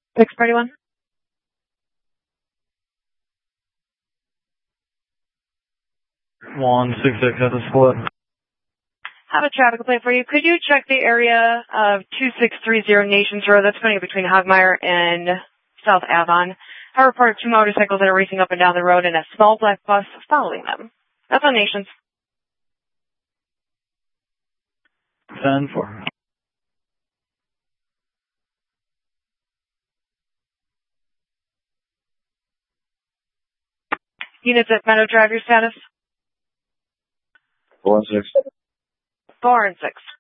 6 Party 1. One 6-6 at the split. Have a traffic complaint for you. Could you check the area of 2630 Nations Road? That's going between Hogmeyer and South Avon. I reported 2 motorcycles that are racing up and down the road and a small black bus following them. That's on Nations. 10-4. Units at Meadow Drive, your status? 4 and 6. 4 and 6.